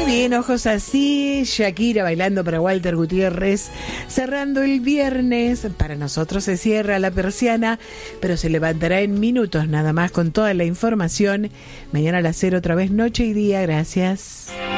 bien, ojos así, Shakira bailando para Walter Gutiérrez, cerrando el viernes. Para nosotros se cierra la persiana, pero se levantará en minutos nada más con toda la información. Mañana a las 0 otra vez, noche y día. Gracias.